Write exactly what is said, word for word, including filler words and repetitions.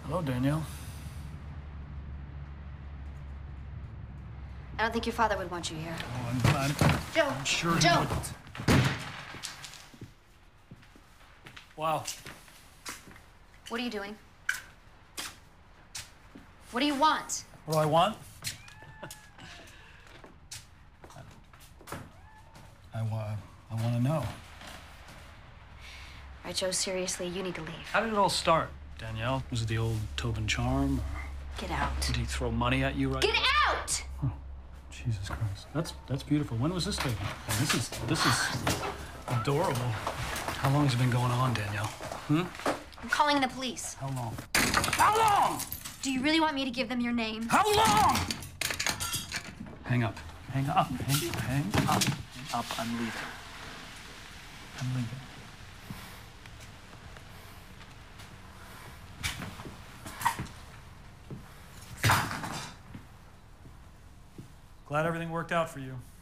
Hello, Danielle. I don't think your father would want you here. Oh, I'm glad. Joe! I'm sure Joe! he wouldn't. Wow. What are you doing? What do you want? What do I want? I, wa I want to know. All right, Joe, seriously, you need to leave. How did it all start, Danielle? Was it the old Tobin charm? Or Get out. did he throw money at you right Get out! Oh, Jesus Christ. That's that's beautiful. When was this taken? Oh, this is this is adorable. How long has it been going on, Danielle? Hmm? I'm calling the police. How long? How long? Do you really want me to give them your name? How long? Hang up. Hang up. Hang, hang up. Hang up. I'm leaving. I'm leaving. Glad everything worked out for you.